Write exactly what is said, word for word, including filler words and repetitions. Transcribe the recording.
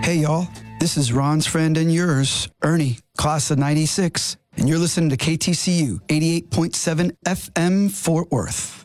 Hey, y'all. This is Ron's friend and yours, Ernie, class of ninety-six, and you're listening to K T C U eighty-eight point seven F M Fort Worth.